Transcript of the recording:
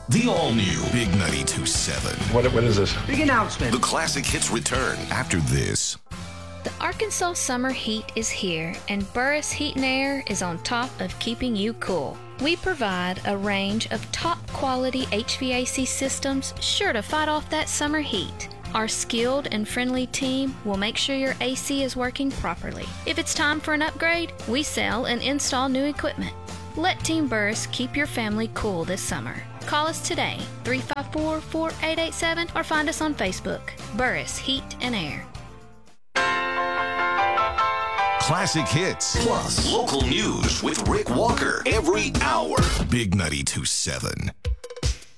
The all-new Big 92.7. What is this? Big announcement. The classic hits return after this. The Arkansas summer heat is here, and Burris Heat and Air is on top of keeping you cool. We provide a range of top-quality HVAC systems sure to fight off that summer heat. Our skilled and friendly team will make sure your AC is working properly. If it's time for an upgrade, we sell and install new equipment. Let Team Burris keep your family cool this summer. Call us today, 354-4887, or find us on Facebook, Burris Heat and Air. Classic hits plus local news with Rick Walker every hour. Big 92.7.